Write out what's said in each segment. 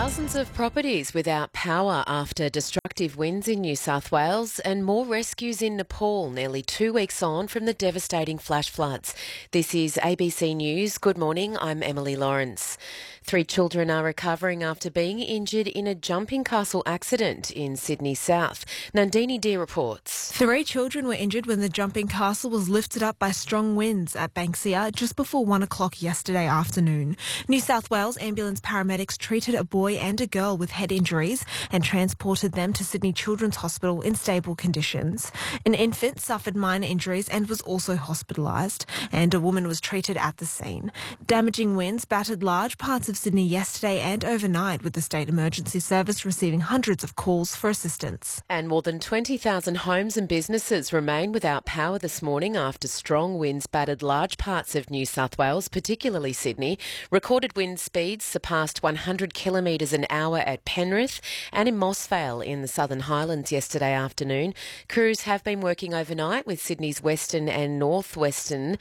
Thousands of properties without power after destructive winds in New South Wales and more rescues in Nepal nearly 2 weeks on from the devastating flash floods. This is ABC News. Good morning, I'm Emily Lawrence. 3 children are recovering after being injured in a jumping castle accident in Sydney South. Nandini Deer reports. 3 children were injured when the jumping castle was lifted up by strong winds at Banksia just before 1 o'clock yesterday afternoon. New South Wales ambulance paramedics treated a boy and a girl with head injuries and transported them to Sydney Children's Hospital in stable conditions. An infant suffered minor injuries and was also hospitalised, and a woman was treated at the scene. Damaging winds battered large parts of Sydney yesterday and overnight, with the State Emergency Service receiving hundreds of calls for assistance. And more than 20,000 homes and businesses remain without power this morning after strong winds battered large parts of New South Wales, particularly Sydney. Recorded wind speeds surpassed 100 kilometres an hour at Penrith and in Mossvale in the Southern Highlands yesterday afternoon. Crews have been working overnight, with Sydney's western and northwestern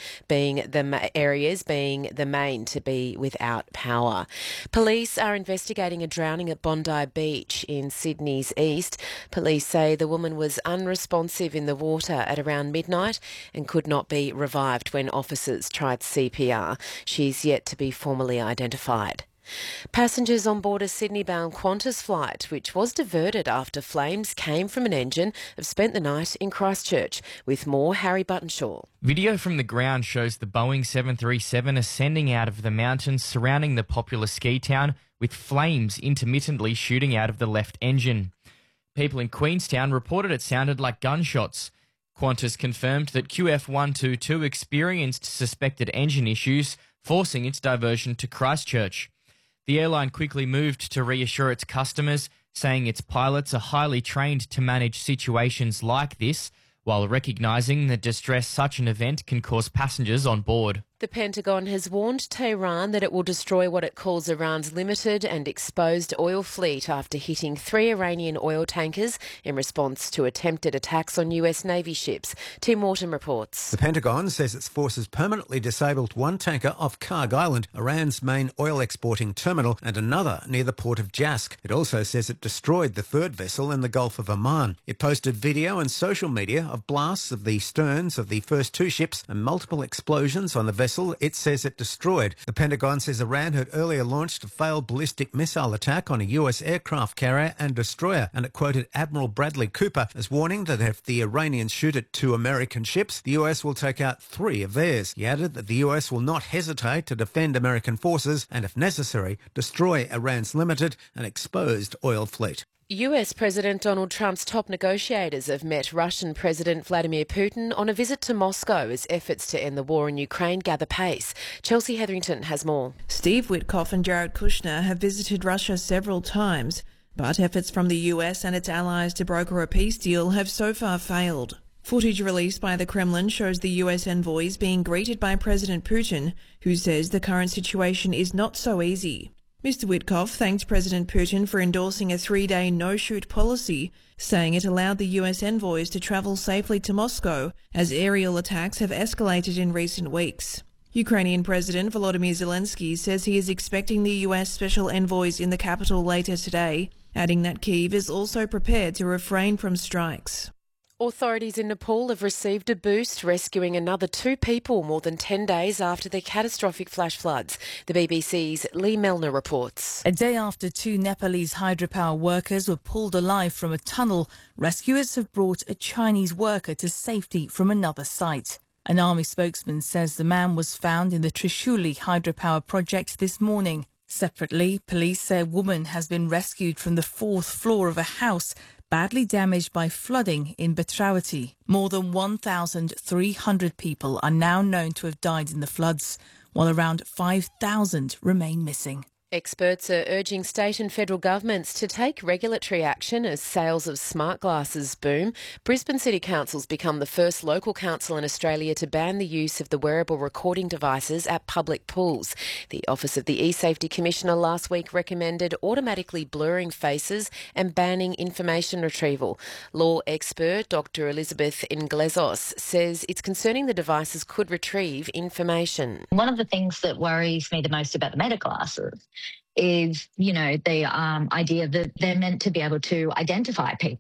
areas being the main to be without power. Police are investigating a drowning at Bondi Beach in Sydney's east. Police say the woman was unresponsive in the water at around midnight and could not be revived when officers tried CPR. She's yet to be formally identified. Passengers on board a Sydney-bound Qantas flight, which was diverted after flames came from an engine, have spent the night in Christchurch. With more, Harry Buttonshaw. Video from the ground shows the Boeing 737 ascending out of the mountains surrounding the popular ski town, with flames intermittently shooting out of the left engine. People in Queenstown reported it sounded like gunshots. Qantas confirmed that QF122 experienced suspected engine issues, forcing its diversion to Christchurch. The airline quickly moved to reassure its customers, saying its pilots are highly trained to manage situations like this, while recognising the distress such an event can cause passengers on board. The Pentagon has warned Tehran that it will destroy what it calls Iran's limited and exposed oil fleet after hitting 3 Iranian oil tankers in response to attempted attacks on US Navy ships. Tim Morton reports. The Pentagon says its forces permanently disabled 1 tanker off Karg Island, Iran's main oil exporting terminal, and another near the port of Jask. It also says it destroyed the 3rd vessel in the Gulf of Oman. It posted video and social media of blasts of the sterns of the first 2 ships and multiple explosions on the vessel it says it destroyed. The Pentagon says Iran had earlier launched a failed ballistic missile attack on a US aircraft carrier and destroyer, and it quoted Admiral Bradley Cooper as warning that if the Iranians shoot at 2 American ships, the US will take out 3 of theirs. He added that the US will not hesitate to defend American forces and, if necessary, destroy Iran's limited and exposed oil fleet. US President Donald Trump's top negotiators have met Russian President Vladimir Putin on a visit to Moscow as efforts to end the war in Ukraine gather pace. Chelsea Hetherington has more. Steve Witkoff and Jared Kushner have visited Russia several times, but efforts from the US and its allies to broker a peace deal have so far failed. Footage released by the Kremlin shows the US envoys being greeted by President Putin, who says the current situation is not so easy. Mr. Witkoff thanked President Putin for endorsing a 3-day no-shoot policy, saying it allowed the US envoys to travel safely to Moscow as aerial attacks have escalated in recent weeks. Ukrainian President Volodymyr Zelensky says he is expecting the US special envoys in the capital later today, adding that Kyiv is also prepared to refrain from strikes. Authorities in Nepal have received a boost, rescuing another 2 people more than 10 days after the catastrophic flash floods. The BBC's Lee Melner reports. A day after 2 Nepalese hydropower workers were pulled alive from a tunnel, rescuers have brought a Chinese worker to safety from another site. An army spokesman says the man was found in the Trishuli hydropower project this morning. Separately, police say a woman has been rescued from the 4th floor of a house badly damaged by flooding in Bhadravati. More than 1,300 people are now known to have died in the floods, while around 5,000 remain missing. Experts are urging state and federal governments to take regulatory action as sales of smart glasses boom. Brisbane City Council's become the first local council in Australia to ban the use of the wearable recording devices at public pools. The Office of the eSafety Commissioner last week recommended automatically blurring faces and banning information retrieval. Law expert Dr. Elizabeth Inglezos says it's concerning the devices could retrieve information. One of the things that worries me the most about the Meta glasses is, the idea that they're meant to be able to identify people.